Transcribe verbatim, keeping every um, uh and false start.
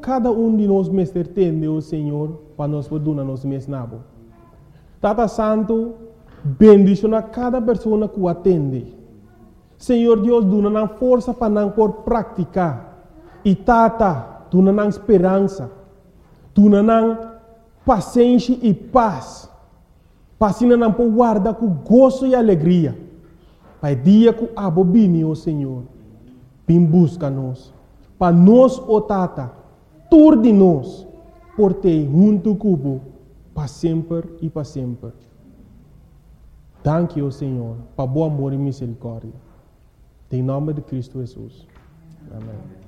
cada um de nós mestre tende, o Senhor, para nós poder dar nos mes nabo. Tata Santo, bendiciona cada pessoa que o atende. Senhor Deus, dá força para não por praticar. E Tata, dá esperança. Dá paciência e paz. Para não por guardar com gozo e alegria. Para o dia que abo bini, o Senhor, vem busca-nos. Para nós, o Tata, tur de nós, por ter junto cubo, para sempre e para sempre. Danke, o Senhor, para bom amor e misericórdia. Em nome de Cristo Jesus. Amém.